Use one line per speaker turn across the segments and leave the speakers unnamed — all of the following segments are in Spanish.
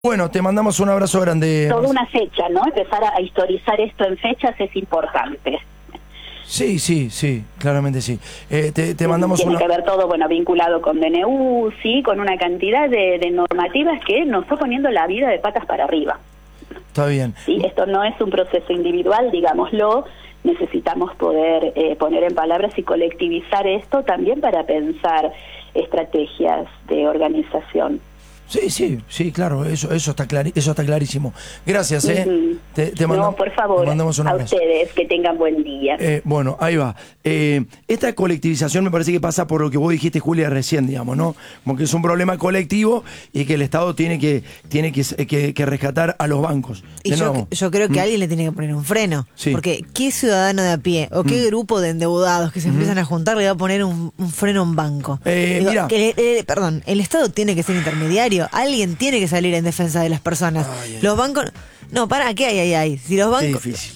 Bueno, te mandamos un abrazo grande.
Toda una fecha, ¿no? Empezar a historizar esto en fechas es importante.
Sí, claramente sí. Te mandamos
Tiene que ver todo, bueno, vinculado con DNU, sí, con una cantidad de normativas que nos fue poniendo la vida de patas para arriba.
Está bien.
Sí, esto no es un proceso individual, digámoslo. Necesitamos poder poner en palabras y colectivizar esto también para pensar estrategias de organización.
Sí, claro, eso está clarísimo. Gracias,
No, por favor,
te mandamos un abrazo.
A ustedes, que tengan buen día.
Bueno, ahí va. Esta colectivización me parece que pasa por lo que vos dijiste, Julia, recién, digamos, ¿no? Como que es un problema colectivo y que el Estado tiene que rescatar a los bancos.
Y yo creo que alguien le tiene que poner un freno.
Sí.
Porque ¿qué ciudadano de a pie o qué grupo de endeudados que se empiezan a juntar le va a poner un freno a un banco?
Mira.
Perdón, el Estado tiene que ser intermediario. Alguien tiene que salir en defensa de las personas. Los bancos... No, ¿qué hay? Si los bancos...
Qué difícil.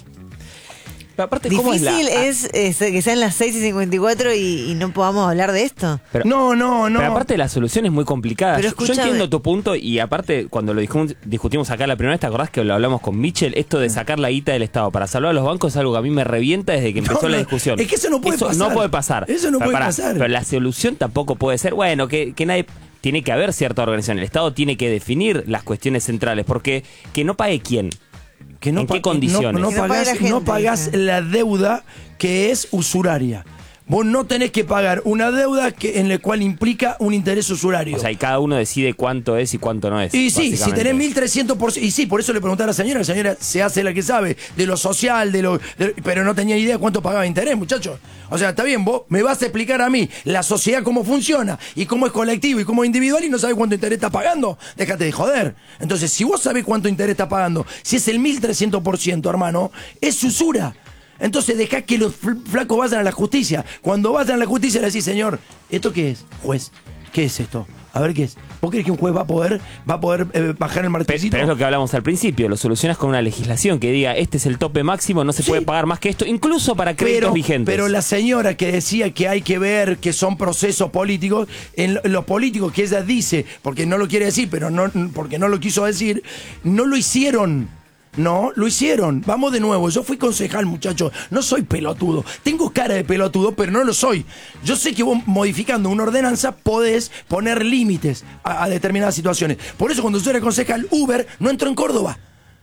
Pero aparte, ¿cómo
Difícil es que sean las 6:54 y no podamos hablar de esto.
Pero,
No.
Pero aparte la solución es muy complicada.
Pero
Yo entiendo tu punto y aparte cuando lo discutimos acá la primera vez, ¿te acordás que lo hablamos con Michel? Esto de sacar la guita del Estado para salvar a los bancos es algo que a mí me revienta desde que empezó la discusión.
Es que eso no puede pasar.
No puede pasar.
Eso no puede pasar.
Pero la solución tampoco puede ser, bueno, que nadie... Tiene que haber cierta organización. El Estado tiene que definir las cuestiones centrales, porque que no pague quién.
Que no
¿En qué condiciones?
No pagás la deuda que es usuraria. Vos no tenés que pagar una deuda en la cual implica un interés usurario.
O sea, y cada uno decide cuánto es y cuánto no es.
Y sí, si tenés 1.300%, y sí, por eso le pregunté a la señora se hace la que sabe de lo social, pero no tenía idea cuánto pagaba interés, muchachos. O sea, está bien, vos me vas a explicar a mí la sociedad cómo funciona y cómo es colectivo y cómo es individual y no sabés cuánto interés está pagando. Déjate de joder. Entonces, si vos sabés cuánto interés está pagando, si es el 1.300%, hermano, es usura. Entonces dejá que los flacos vayan a la justicia. Cuando vayan a la justicia le decís, señor, ¿esto qué es? Juez, ¿qué es esto? A ver qué es. ¿Vos crees que un juez va a poder bajar el martillo?
Pero es lo que hablamos al principio, lo solucionas con una legislación que diga, este es el tope máximo, no se puede pagar más que esto, incluso para créditos vigentes.
Pero la señora que decía que hay que ver que son procesos políticos, en los políticos que ella dice, porque no lo quiere decir, pero no porque no lo quiso decir, no lo hicieron. No, lo hicieron. Vamos de nuevo. Yo fui concejal, muchachos. No soy pelotudo. Tengo cara de pelotudo, pero no lo soy. Yo sé que vos, modificando una ordenanza, podés poner límites a determinadas situaciones. Por eso, cuando yo era concejal, Uber no entró en Córdoba.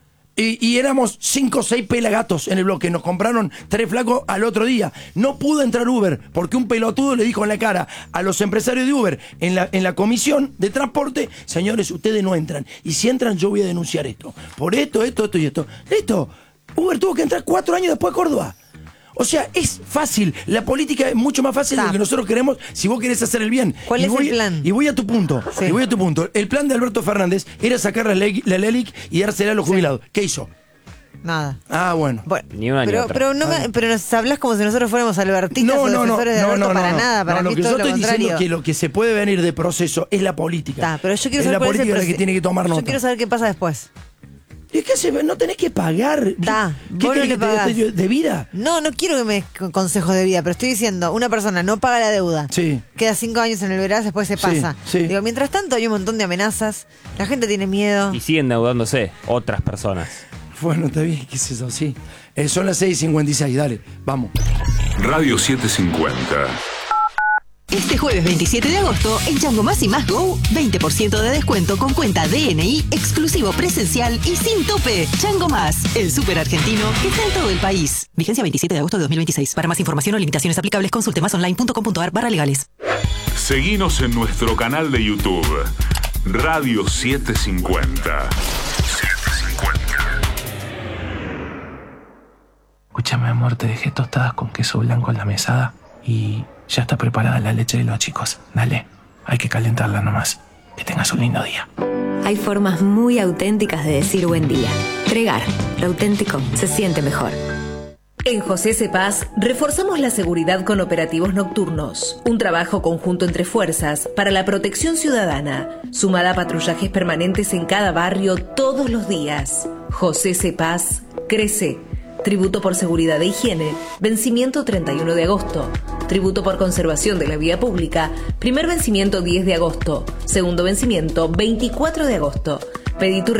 Y éramos 5 o 6 pelagatos en el bloque. Nos compraron 3 flacos al otro día. No pudo entrar Uber porque un pelotudo le dijo en la cara a los empresarios de Uber en la comisión de transporte: señores, ustedes no entran. Y si entran, yo voy a denunciar esto. Por esto y esto. Listo. Uber tuvo que entrar 4 años después a Córdoba. O sea, es fácil. La política es mucho más fácil de lo que nosotros queremos si vos querés hacer el bien.
¿Cuál es el plan?
Y voy a tu punto.
Sí.
El plan de Alberto Fernández era sacar la LELIC y dársela a los jubilados. ¿Qué hizo?
Nada.
Ah, bueno.
Ni una ni otra.
Pero nos hablas como si nosotros fuéramos albertistas o defensores de Alberto para nada. Para mí
lo que
es todo
yo estoy
lo contrario.
diciendo es que lo que se puede venir de proceso es la política.
Pero yo quiero
es
saber
la política la que tiene que tomar nota.
Yo quiero saber qué pasa después.
Es que no tenés que pagar. ¿Qué
Vos no le pagás.
¿De vida?
No quiero que me des consejos de vida, pero estoy diciendo, una persona no paga la deuda, queda 5 años en el verás, después se pasa. Digo, mientras tanto hay un montón de amenazas, la gente tiene miedo.
Y siguen endeudándose otras personas.
Bueno, está bien, ¿qué es eso? Sí. Son las 6:56, dale, vamos.
Radio 750.
Este jueves 27 de agosto, en Chango Más y Más Go, 20% de descuento con cuenta DNI, exclusivo presencial y sin tope. Chango Más, el súper argentino que está en todo el país. Vigencia 27 de agosto de 2026. Para más información o limitaciones aplicables, consulte masonline.com.ar/legales.
Seguinos en nuestro canal de YouTube, Radio 750.
Escúchame, amor, te dejé tostadas con queso blanco en la mesada y ya está preparada la leche de los chicos. Dale, hay que calentarla nomás. Que tengas un lindo día.
Hay formas muy auténticas de decir buen día. Pregar, lo auténtico se siente mejor.
En José Cepaz reforzamos la seguridad con operativos nocturnos. Un trabajo conjunto entre fuerzas para la protección ciudadana, sumada a patrullajes permanentes en cada barrio todos los días. José Cepaz crece. Tributo por seguridad e higiene, vencimiento 31 de agosto. Tributo por conservación de la vía pública, primer vencimiento 10 de agosto. Segundo vencimiento 24 de agosto. Pedí tu